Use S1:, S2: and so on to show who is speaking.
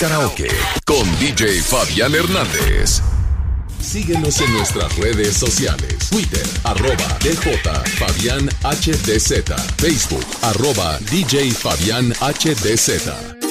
S1: Karaoke con DJ Fabián Hernández. Síguenos en nuestras redes sociales. Twitter, @DJ Fabián HDZ. Facebook, @DJ Fabián HDZ.